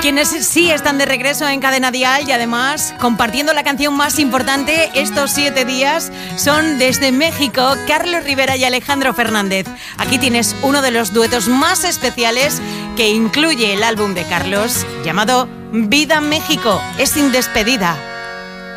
Quienes sí están de regreso en Cadena Dial y además compartiendo la canción más importante estos 7 días son desde México Carlos Rivera y Alejandro Fernández. Aquí tienes uno de los duetos más especiales que incluye el álbum de Carlos llamado Vida México. Es sin despedida.